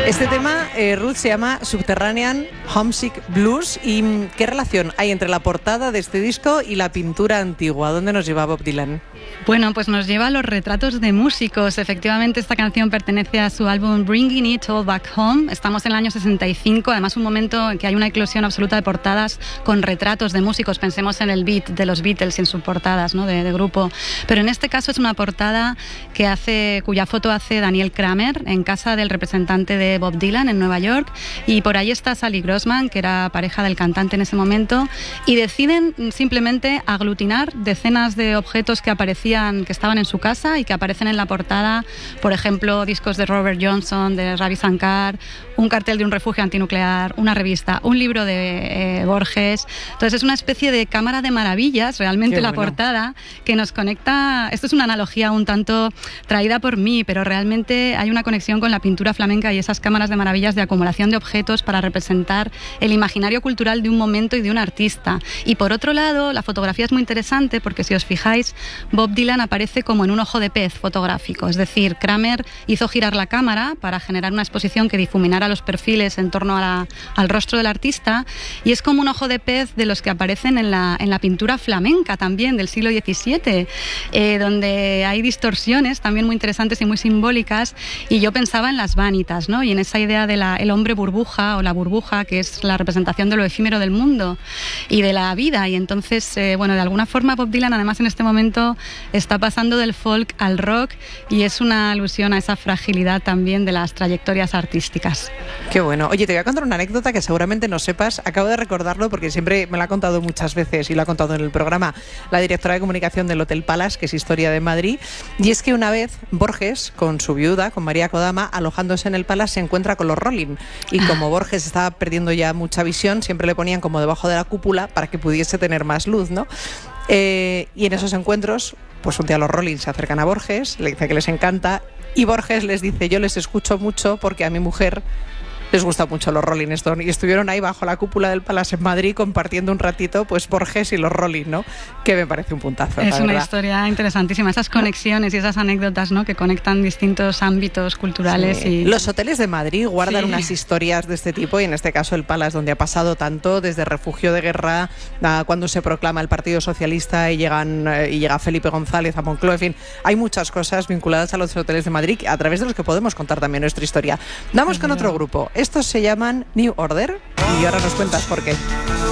Este tema, Ruth, se llama Subterranean Homesick Blues. ¿Y qué relación hay entre la portada de este disco y la pintura antigua? ¿Dónde nos lleva Bob Dylan? Bueno, pues nos lleva a los retratos de músicos. Efectivamente, esta canción pertenece a su álbum Bringing It All Back Home. Estamos en el año 65, además un momento en que hay una eclosión absoluta de portadas con retratos de músicos. Pensemos en el beat de los Beatles y en sus portadas, ¿no?, de grupo. Pero en este caso es una portada cuya foto hace Daniel Kramer en casa del representante de Bob Dylan en Nueva York, y por ahí está Sally Grossman, que era pareja del cantante en ese momento, y deciden simplemente aglutinar decenas de objetos que estaban en su casa y que aparecen en la portada. Por ejemplo, discos de Robert Johnson, de Ravi Shankar, un cartel de un refugio antinuclear, una revista, un libro de Borges. Entonces es una especie de cámara de maravillas, realmente. Qué la bueno. Portada, que nos conecta. Esto es una analogía un tanto traída por mí, pero realmente hay una conexión con la pintura flamenca y esas cámaras de maravillas de acumulación de objetos para representar el imaginario cultural de un momento y de un artista. Y por otro lado, la fotografía es muy interesante porque, si os fijáis, Bob Dylan aparece como en un ojo de pez fotográfico. Es decir, Kramer hizo girar la cámara para generar una exposición que difuminara los perfiles en torno al rostro del artista, y es como un ojo de pez de los que aparecen en la pintura flamenca también del siglo XVII, donde hay distorsiones también muy interesantes y muy simbólicas. Y yo pensaba en las vanitas, ¿no?, y en esa idea de el hombre burbuja o la burbuja, que es la representación de lo efímero del mundo y de la vida. Y entonces, de alguna forma Bob Dylan, además, en este momento está pasando del folk al rock, y es una alusión a esa fragilidad también de las trayectorias artísticas. Qué bueno. Oye, te voy a contar una anécdota que seguramente no sepas. Acabo de recordarlo porque siempre me la ha contado muchas veces y lo ha contado en el programa la directora de comunicación del Hotel Palace, que es Historia de Madrid. Y es que una vez Borges, con su viuda, con María Kodama, alojándose en el Palace, se encuentra con los Rolling. Y como Borges estaba perdiendo ya mucha visión, siempre le ponían como debajo de la cúpula para que pudiese tener más luz, ¿no? Y en esos encuentros, pues un día los Rolling se acercan a Borges, le dice que les encanta, y Borges les dice: yo les escucho mucho porque a mi mujer les gusta mucho los Rolling Stones. Y estuvieron ahí bajo la cúpula del Palace en Madrid compartiendo un ratito, pues Borges y los Rolling, ¿no? Que me parece un puntazo. Es una historia interesantísima, esas conexiones y esas anécdotas, ¿no?, que conectan distintos ámbitos culturales. Sí. Y los hoteles de Madrid guardan unas historias de este tipo, y en este caso el Palace, donde ha pasado tanto, desde refugio de guerra a cuando se proclama el Partido Socialista y llega Felipe González a Moncloa. En fin, hay muchas cosas vinculadas a los hoteles de Madrid a través de los que podemos contar también nuestra historia. Vamos con otro grupo. Estos se llaman New Order, y ahora nos cuentas por qué.